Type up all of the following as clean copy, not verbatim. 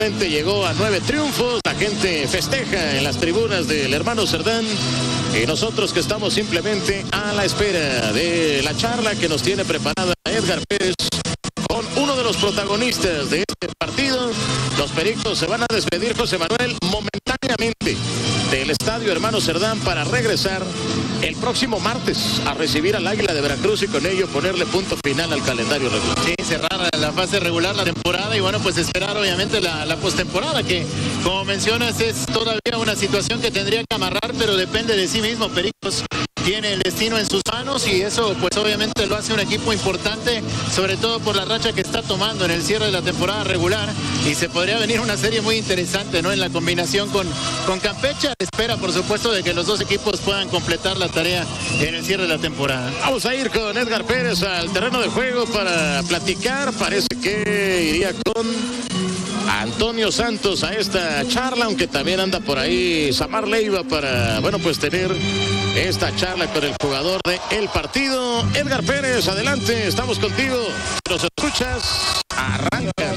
Llegó a 9 triunfos, la gente festeja en las tribunas del hermano Cerdán y nosotros que estamos simplemente a la espera de la charla que nos tiene preparada Edgar Pérez con uno de los protagonistas de este partido. Los Pericos se van a despedir, José Manuel, momentáneamente del estadio hermano Cerdán para regresar el próximo martes a recibir al Águila de Veracruz y con ello ponerle punto final al calendario regular. Sí, cerrar la fase regular, la temporada, y bueno, pues esperar obviamente la postemporada, que como mencionas es todavía una situación que tendría que amarrar, pero depende de sí mismo. Pericos tiene el destino en sus manos y eso pues obviamente lo hace un equipo importante, sobre todo por la racha que está tomando en el cierre de la temporada regular, y se podría venir una serie muy interesante, ¿no? En la combinación con Campeche, a la espera por supuesto de que los dos equipos puedan completar la tarea en el cierre de la temporada. Vamos a ir con Edgar Pérez al terreno de juego para platicar. Parece que iría con Antonio Santos a esta charla, aunque también anda por ahí Samar Leiva para, bueno, pues tener esta charla con el jugador del partido. Edgar Pérez, adelante, estamos contigo. Nos escuchas, arrancan.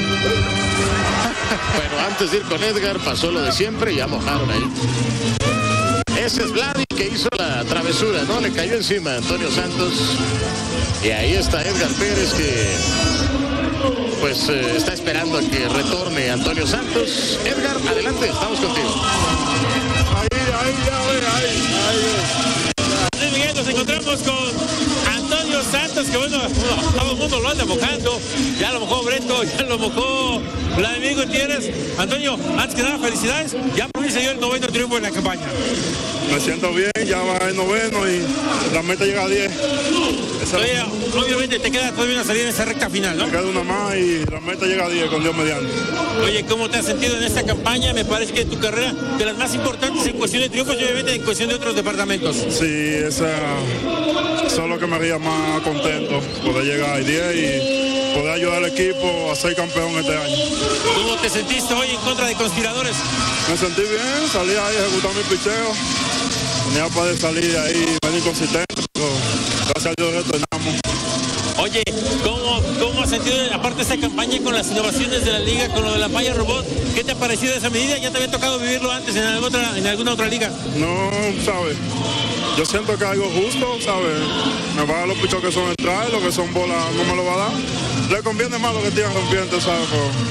Bueno, antes de ir con Edgar, pasó lo de siempre, ya mojaron ahí. Ese es Vladi que hizo la travesura, ¿no? Le cayó encima a Antonio Santos. Y ahí está Edgar Pérez que pues está esperando a que retorne Antonio Santos. Edgar, adelante, estamos contigo. Luis Miguel, nos encontramos con Antonio Santos, que bueno, todo el mundo lo anda mojando. Ya lo mojó Breto, ya lo mojó Vladimir Gutiérrez. Antonio, antes que nada, felicidades. Ya por mí se dio el 9º triunfo en la campaña. Me siento bien, ya va el 9º y la meta llega a 10. Oye, obviamente te queda todavía una salida en esa recta final, ¿no? Me queda una más y la meta llega a 10 con Dios mediante. Oye, ¿cómo te has sentido en esta campaña? Me parece que tu carrera de las más importantes en cuestión de triunfos y obviamente en cuestión de otros departamentos. Sí, eso es lo que me haría más contento, poder llegar a 10 y poder ayudar al equipo a ser campeón este año. ¿Cómo te sentiste hoy en contra de Conspiradores? Me sentí bien, salí ahí a ejecutar mi picheo. Tenía para salir de ahí, medio inconsistente, pero gracias a Dios retornamos. Oye, ¿cómo has sentido, aparte de esta campaña con las innovaciones de la liga, con lo de la malla robot? ¿Qué te ha parecido esa medida? ¿Ya te había tocado vivirlo antes en alguna otra liga? No, ¿sabes? Yo siento que es algo justo, ¿sabes? Me va a dar los pichos que son entradas, lo que son bolas no me lo va a dar. Le conviene más lo que tiran rompientes, ¿sabes?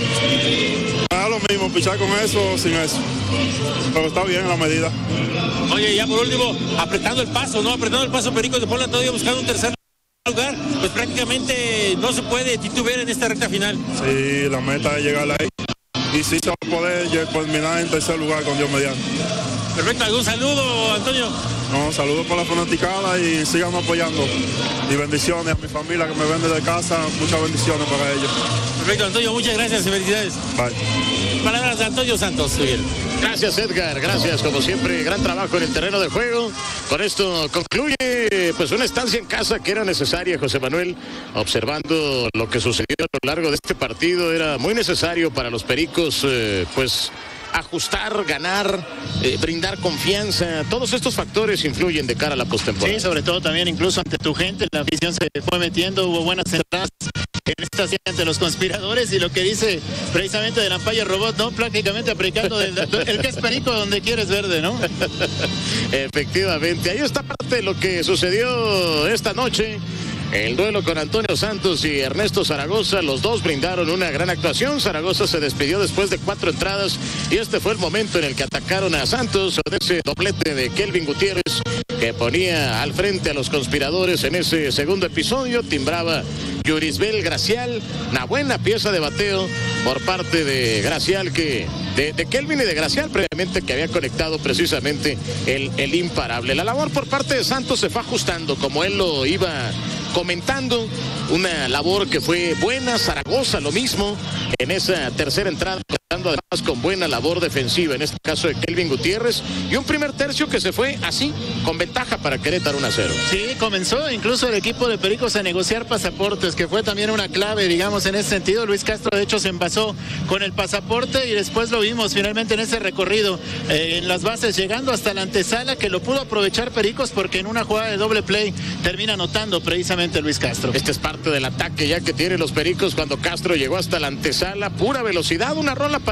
Pero me da lo mismo, pichar con eso o sin eso. Pero está bien la medida. Oye, ya por último, apretando el paso, ¿no? Apretando el paso, Pericos de Puebla todavía buscando un tercer lugar. Pues prácticamente no se puede titubear en esta recta final. Sí, la meta es llegar ahí. Y sí se va a poder culminar en tercer lugar con Dios mediante. Perfecto, ¿algún saludo, Antonio? No, saludos para la fanaticada y sigan apoyando. Y bendiciones a mi familia que me ven desde casa, muchas bendiciones para ellos. Perfecto, Antonio, muchas gracias y felicidades. Bye. Palabras de Antonio Santos. Gracias, Edgar, gracias, como siempre, gran trabajo en el terreno de juego. Con esto concluye pues una estancia en casa que era necesaria, José Manuel, observando lo que sucedió a lo largo de este partido. Era muy necesario para los Pericos, pues ajustar, ganar, brindar confianza. Todos estos factores influyen de cara a la postemporada. Sí, sobre todo también incluso ante tu gente, la afición se fue metiendo, hubo buenas entradas en esta serie ante los Conspiradores, y lo que dice precisamente de la palla robot, ¿no? Prácticamente aplicando el que es perico donde quieres verde, ¿no? Efectivamente, ahí está parte de lo que sucedió esta noche. El duelo con Antonio Santos y Ernesto Zaragoza, los dos brindaron una gran actuación. Zaragoza se despidió después de 4 entradas y este fue el momento en el que atacaron a Santos con ese doblete de Kelvin Gutiérrez que ponía al frente a los Conspiradores en ese segundo episodio. Timbraba Yurisbel Gracial, una buena pieza de bateo por parte de Gracial, de Kelvin y de Gracial previamente, que había conectado precisamente el imparable. La labor por parte de Santos se fue ajustando como él lo iba comentando, una labor que fue buena. Zaragoza lo mismo en esa tercera entrada, además con buena labor defensiva, en este caso de Kelvin Gutiérrez, y un primer tercio que se fue así, con ventaja para Querétaro 1-0. Sí, comenzó incluso el equipo de Pericos a negociar pasaportes, que fue también una clave, digamos, en ese sentido. Luis Castro, de hecho, se envasó con el pasaporte y después lo vimos finalmente en ese recorrido, en las bases, llegando hasta la antesala, que lo pudo aprovechar Pericos porque en una jugada de doble play termina anotando precisamente Luis Castro. Este es parte del ataque ya que tienen los Pericos cuando Castro llegó hasta la antesala, pura velocidad, una rola para